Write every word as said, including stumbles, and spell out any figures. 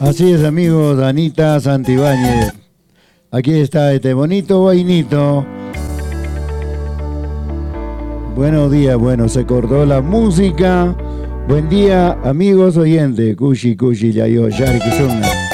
Así es, amigos, Anita Santibáñez. Aquí está este bonito vainito. Buenos días, bueno, se cortó la música. Buen día, amigos oyentes. Kushi, kushi, yayo, yari, kishunga.